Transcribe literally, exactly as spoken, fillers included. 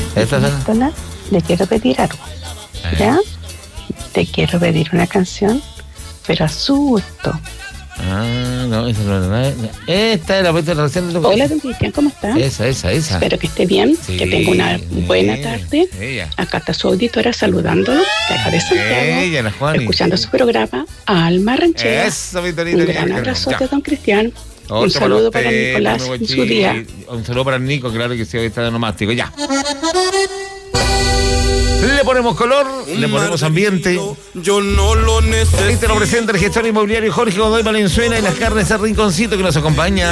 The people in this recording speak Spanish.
Esta es. Nicolás, le quiero pedir algo. ¿Ya? Te quiero pedir una canción, pero a su gusto. Ah, no, esa no es nada. Esta es la puesta recién de tu... Hola, don Cristian, ¿cómo está? Esa, esa, esa. Espero que esté bien, Sí, que tenga una buena tarde. Ella. Acá está su auditora saludándolo, de acá de Santiago, Ella, la Juani. escuchando su programa Alma Ranchera. Eso, Victorita. Un gran abrazote, don Cristian. Otro Un saludo para para usted, Nicolás mi en su guachín. día. Un saludo para Nico, claro que sí, hoy está de nomástico. Ya. Le ponemos color, le ponemos ambiente. Yo no lo necesito. Ahí te lo presenta el gestor inmobiliario Jorge Godoy Valenzuela y las carnes de Rinconcito que nos acompaña.